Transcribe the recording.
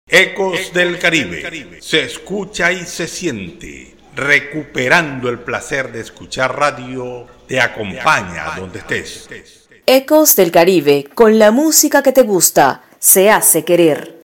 Ecos del Caribe. Se escucha y se siente. Recuperando el placer de escuchar radio, te acompaña donde estés. Ecos del Caribe, con la música que te gusta, se hace querer.